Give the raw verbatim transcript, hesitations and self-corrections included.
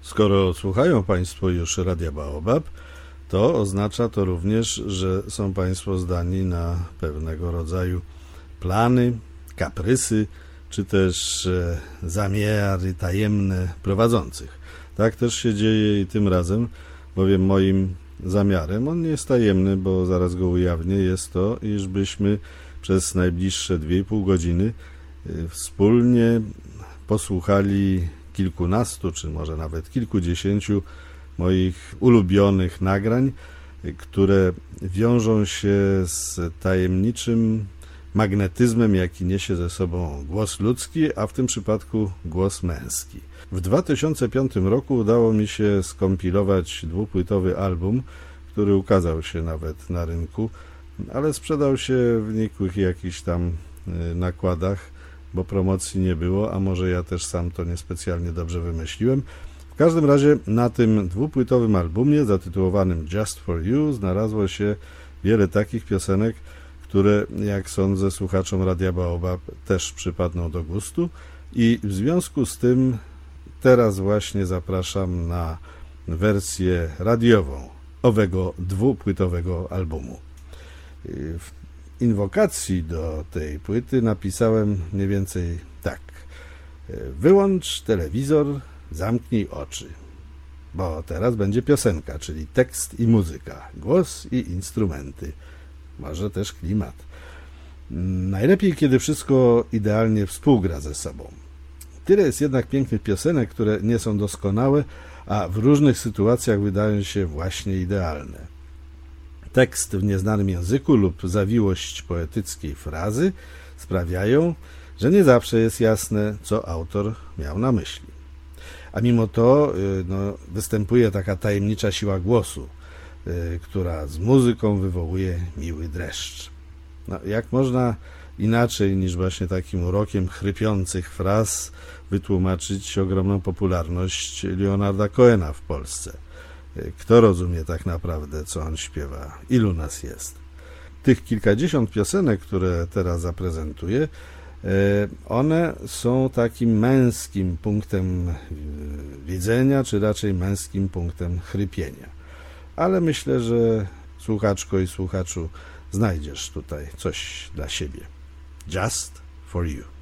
Skoro słuchają Państwo już Radia Baobab, to oznacza to również, że są Państwo zdani na pewnego rodzaju plany, kaprysy, czy też zamiary tajemne prowadzących. Tak też się dzieje i tym razem, bowiem moim zamiarem, on nie jest tajemny, bo zaraz go ujawnię, jest to, iż byśmy przez najbliższe dwie i pół godziny wspólnie posłuchali kilkunastu, czy może nawet kilkudziesięciu moich ulubionych nagrań, które wiążą się z tajemniczym magnetyzmem, jaki niesie ze sobą głos ludzki, a w tym przypadku głos męski. W dwa tysiące piątym roku udało mi się skompilować dwupłytowy album, który ukazał się nawet na rynku, ale sprzedał się w nikłych jakichś tam nakładach, bo promocji nie było, a może ja też sam to niespecjalnie dobrze wymyśliłem. W każdym razie na tym dwupłytowym albumie zatytułowanym Just for You znalazło się wiele takich piosenek, które, jak sądzę, słuchaczom Radia Baobab też przypadną do gustu i w związku z tym teraz właśnie zapraszam na wersję radiową owego dwupłytowego albumu. W inwokacji do tej płyty napisałem mniej więcej tak: wyłącz telewizor, zamknij oczy, bo teraz będzie piosenka, czyli tekst i muzyka, głos i instrumenty, może też klimat. Najlepiej, kiedy wszystko idealnie współgra ze sobą. Tyle jest jednak pięknych piosenek, które nie są doskonałe, a w różnych sytuacjach wydają się właśnie idealne. Tekst w nieznanym języku lub zawiłość poetyckiej frazy sprawiają, że nie zawsze jest jasne, co autor miał na myśli. A mimo to no, występuje taka tajemnicza siła głosu, y, która z muzyką wywołuje miły dreszcz. No, jak można inaczej niż właśnie takim urokiem chrypiących fraz wytłumaczyć ogromną popularność Leonarda Cohena w Polsce? Kto rozumie tak naprawdę, co on śpiewa? Ilu nas jest? Tych kilkadziesiąt piosenek, które teraz zaprezentuję, one są takim męskim punktem widzenia, czy raczej męskim punktem chrypienia. Ale myślę, że słuchaczko i słuchaczu znajdziesz tutaj coś dla siebie. Just for you.